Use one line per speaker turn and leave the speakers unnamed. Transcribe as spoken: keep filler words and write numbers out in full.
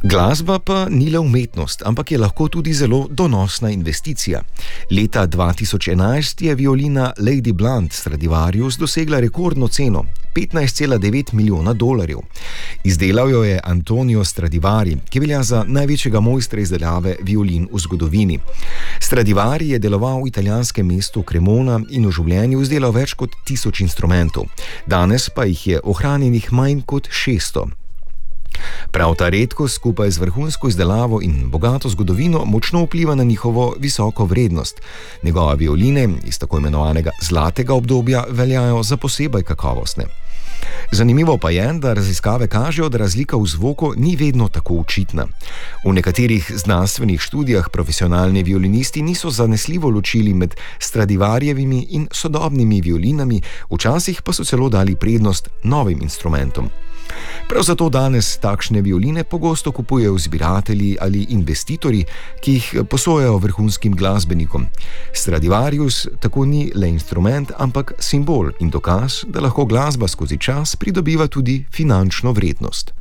Glasba pa ni le umetnost, ampak je lahko tudi zelo donosna investicija. Leta dva tisoč enajst je violina Lady Blunt Stradivarius dosegla rekordno ceno petnajst cela devet milijona dolarjev. Izdelal jo je Antonio Stradivari, ki velja za največjega mojstra izdelave violin v zgodovini. Stradivari je deloval v italijanskem mestu Cremona in v življenju izdelal več kot tisoč instrumentov. Danes pa jih je ohranjenih manj kot šeststo. Prav ta redkost skupaj z vrhunsko izdelavo in bogato zgodovino močno vpliva na njihovo visoko vrednost. Njegove violine iz tako imenovanega zlatega obdobja veljajo za posebej kakovostne. Zanimivo pa je, da raziskave kažejo, da razlika v zvoku ni vedno tako očitna. V nekaterih znanstvenih študijah profesionalni violinisti niso zanesljivo ločili med Stradivarjevimi in sodobnimi violinami, včasih pa so celo dali prednost novim instrumentom. Prav zato danes takšne violine pogosto kupujejo zbiratelji ali investitorji, ki jih posojajo vrhunskim glasbenikom. Stradivarius tako ni le instrument, ampak simbol in dokaz, da lahko glasba skozi čas pridobiva tudi finančno vrednost.